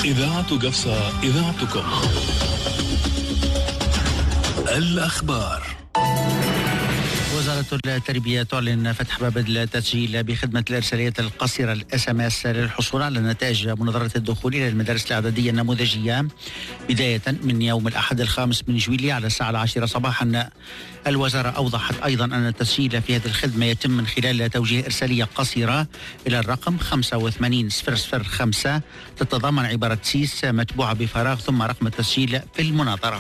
إذاعة قفصة، إذاعتكم. الأخبار. وزارة التربية تعلن فتح باب التسجيل بخدمة الإرساليات القصيرة SMS للحصول على نتائج منظرة الدخول إلى المدارس الإعدادية النموذجية بداية من يوم الأحد 5 من جويلية على الساعة 10 صباحا. الوزارة أوضحت أيضا أن التسجيل في هذه الخدمة يتم من خلال توجيه إرسالية قصيرة إلى الرقم 85005 تتضمن عبارة سيس متبوعة بفراغ ثم رقم التسجيل في المناظرة.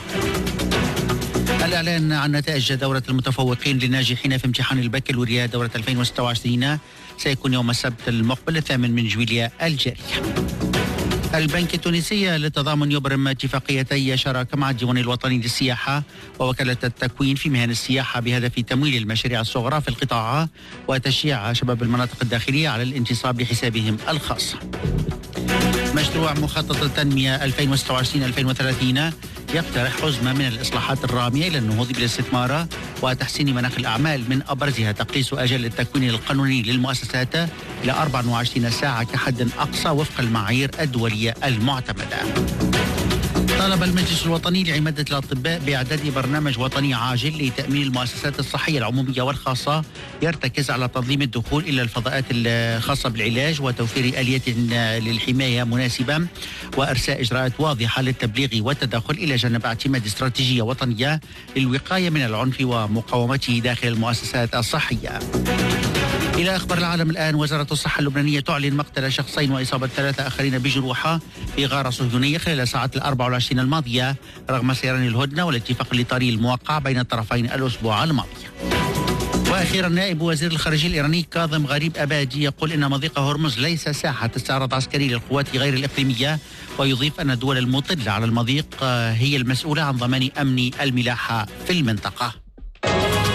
الإعلان عن نتائج دورة المتفوقين للناجحين في امتحان البكالوريا دورة 2026 سيكون يوم السبت المقبل 8 من جويلية الجاري. البنك التونسي للتضامن يبرم اتفاقيتي شراكة مع الديوان الوطني للسياحة ووكالة التكوين في مهن السياحة بهدف تمويل المشاريع الصغرى في القطاع وتشجيع شباب المناطق الداخلية على الانتصاب لحسابهم الخاص. مشروع مخطط التنمية 2026-2030 يقترح حزمة من الإصلاحات الرامية إلى النهوض بالاستثمار وتحسين مناخ الأعمال، من أبرزها تقليص أجل التكوين القانوني للمؤسسات إلى 24 ساعة كحد أقصى وفق المعايير الدولية المعتمدة. طالب المجلس الوطني لعمادة الأطباء بإعداد برنامج وطني عاجل لتأمين المؤسسات الصحية العمومية والخاصة يرتكز على تنظيم الدخول إلى الفضاءات الخاصة بالعلاج وتوفير آليات للحماية مناسبة وإرساء إجراءات واضحة للتبليغ والتدخل إلى جانب اعتماد استراتيجية وطنية للوقاية من العنف ومقاومته داخل المؤسسات الصحية. إلى أخبار العالم الآن. وزارة الصحة اللبنانية تعلن مقتل شخصين وإصابة 3 آخرين بجروحة في غارة صهيونية خلال الساعات 24 الماضية رغم سيران الهدنة والاتفاق الإطاري الموقع بين الطرفين الأسبوع الماضي. وأخيرا نائب وزير الخارجية الإيراني كاظم غريب أبادي يقول إن مضيق هرمز ليس ساحة استعراض عسكري للقوات غير الإقليمية، ويضيف أن الدول المطلة على المضيق هي المسؤولة عن ضمان أمن الملاحة في المنطقة.